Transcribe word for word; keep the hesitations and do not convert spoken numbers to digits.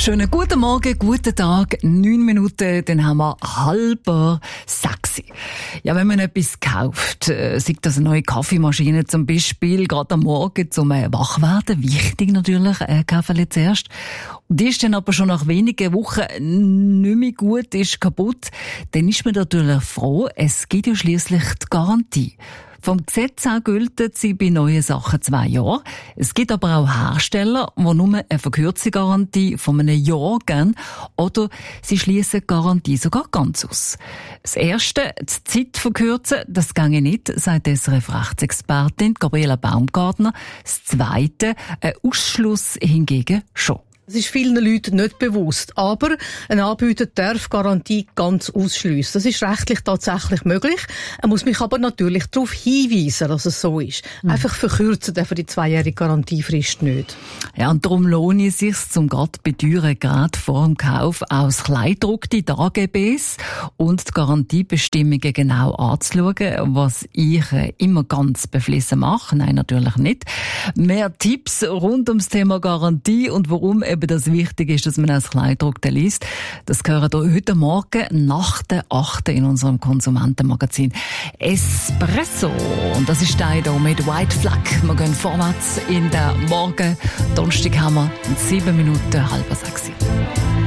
Schönen guten Morgen, guten Tag, neun Minuten, dann haben wir halber sechs. Ja, wenn man etwas kauft, äh, sei das eine neue Kaffeemaschine zum Beispiel, gerade am Morgen zum äh, Wachwerden, wichtig natürlich, äh, Kaffee zuerst. Und die ist dann aber schon nach wenigen Wochen nicht mehr gut, ist kaputt, dann ist man natürlich froh, es gibt ja schliesslich die Garantie. Vom Gesetz her gilt sie bei neuen Sachen zwei Jahre. Es gibt aber auch Hersteller, die nur eine verkürzte Garantie von einem Jahr geben oder sie schließen die Garantie sogar ganz aus. Das Erste, die Zeit verkürzen, das ginge nicht, sagt die S R F-Rechtsexpertin Gabriela Baumgartner. Das Zweite, ein Ausschluss hingegen schon. Das ist vielen Leuten nicht bewusst. Aber ein Anbieter darf Garantie ganz ausschliessen. Das ist rechtlich tatsächlich möglich. Er muss mich aber natürlich darauf hinweisen, dass es so ist. Mhm. Einfach verkürzen dürfen die zweijährige Garantiefrist nicht. Ja, und darum lohnt es sich, zum gerade bei teuren Geräten vor dem Kauf auch das Kleingedruckte, die A G Bs und die Garantiebestimmungen genau anzuschauen, was ich immer ganz beflissen mache. Nein, natürlich nicht. Mehr Tipps rund ums Thema Garantie und warum eben das wichtig ist, dass man das Kleingedruckte liest. Das hören wir heute Morgen nach der achten in unserem Konsumentenmagazin Espresso. Und das ist der hier mit White Flag. Wir gehen vorwärts in den Morgen. Donnerstag haben wir in sieben Minuten halb sechs.